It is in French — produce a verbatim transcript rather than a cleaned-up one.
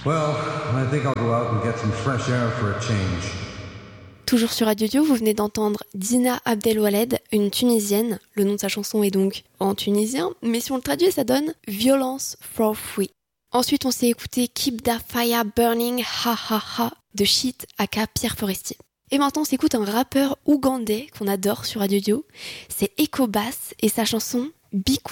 Well, I think I'll go out and get some fresh air for a change. Toujours sur Radio Dio, vous venez d'entendre Dina Abdelwaled, une Tunisienne. Le nom de sa chanson est donc en tunisien, mais si on le traduit, ça donne « Violence for Free ». Ensuite, on s'est écouté « Keep That Fire Burning, ha ha ha » de Shit aka Pierre Forestier. Et maintenant, on s'écoute un rappeur ougandais qu'on adore sur Radio Dio. C'est Ecobass et sa chanson « Bikuda ».